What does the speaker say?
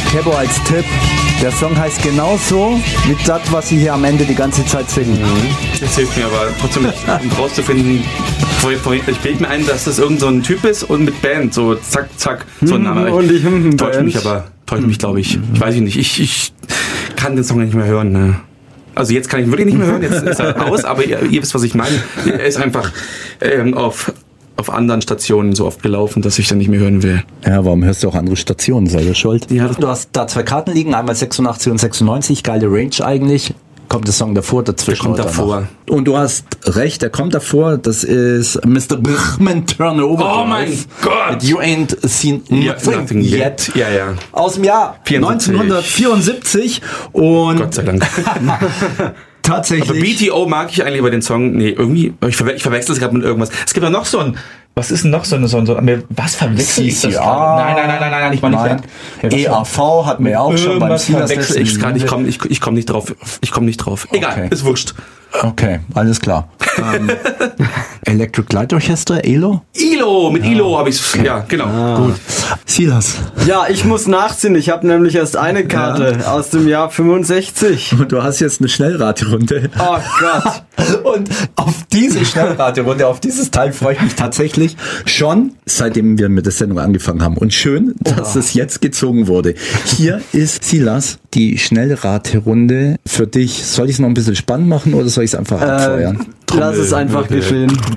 Kebo als Tipp. Der Song heißt genauso wie das, was sie hier am Ende die ganze Zeit singen. Das hilft mir aber trotzdem nicht, um rauszufinden. Ich bilde mir ein, dass das irgend so ein Typ ist und mit Band, so zack, zack, so ein Name. Und ich täusche mich, glaube ich. Ich weiß nicht. Ich kann den Song nicht mehr hören. Ne? Also jetzt kann ich ihn wirklich nicht mehr hören, jetzt ist er aus, aber ihr wisst, was ich meine. Er ist einfach auf anderen Stationen so oft gelaufen, dass ich dann nicht mehr hören will. Ja, warum hörst du auch andere Stationen? Selber schuld. Ja, Du hast da 2 Karten liegen, einmal 86 und 96, geile Range eigentlich. Kommt der Song davor, dazwischen? Der kommt davor. Noch? Und du hast recht, der kommt davor. Das ist Mr. Brachman Turnover. Oh mein Gott! You ain't seen nothing yet. Ja, ja. Aus dem Jahr 1974. Und Gott sei Dank. tatsächlich. Aber BTO mag ich eigentlich über den Song. Nee, irgendwie, ich verwechsel es gerade mit irgendwas. Es gibt ja noch so ein. Was ist denn noch so ein was verwechsel ich das gerade? Nein, ich meine nicht. EAV hatten wir ja auch schon beim Silas. Ich komm nicht drauf. Egal, Okay. ist wurscht. Okay, alles klar. Electric Light Orchestra, ELO? Mit ILO habe ich ja, genau. Gut. Silas. Ja, ich muss nachziehen. Ich habe nämlich erst eine Karte aus dem Jahr 65. Und du hast jetzt eine Schnellraterunde. Oh Gott. Und auf diese Schnellraterunde, auf dieses Teil freue ich mich tatsächlich schon, seitdem wir mit der Sendung angefangen haben. Und schön, dass es jetzt gezogen wurde. Hier ist Silas, die Schnellraterunde für dich. Soll ich es noch ein bisschen spannend machen oder soll ich es einfach abfeuern? Lass es einfach geschehen.